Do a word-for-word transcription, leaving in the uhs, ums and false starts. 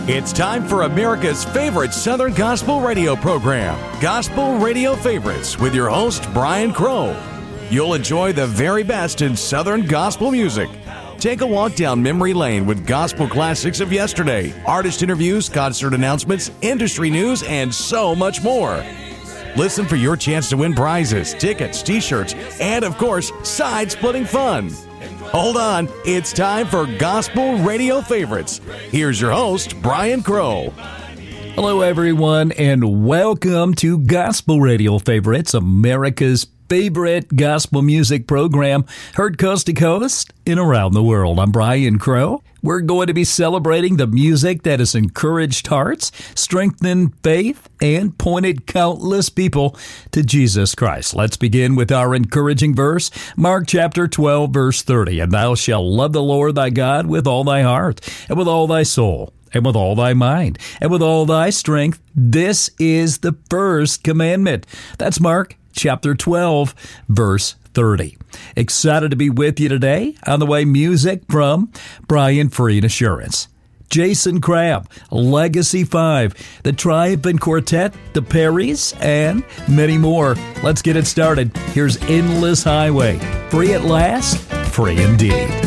It's time for America's favorite Southern Gospel radio program, Gospel Radio Favorites, with your host, Brian Crow. You'll enjoy the very best in Southern gospel music. Take a walk down memory lane with gospel classics of yesterday, artist interviews, concert announcements, industry news, and so much more. Listen for your chance to win prizes, tickets, t-shirts, and of course, side-splitting fun. Hold on, it's time for Gospel Radio Favorites. Here's your host, Brian Crow. Hello, everyone, and welcome to Gospel Radio Favorites, America's favorite gospel music program, heard coast to coast and around the world. I'm Brian Crow. We're going to be celebrating the music that has encouraged hearts, strengthened faith, and pointed countless people to Jesus Christ. Let's begin with our encouraging verse, Mark chapter twelve, verse thirty. And thou shalt love the Lord thy God with all thy heart, and with all thy soul, and with all thy mind, and with all thy strength. This is the first commandment. That's Mark chapter twelve, verse thirty. Excited to be with you today. On the way, music from Brian Free and Assurance, Jason Crabb, Legacy five, the Triumphant Quartet, the Perrys, and many more. Let's get it started. Here's Endless Highway. Free at last, free indeed.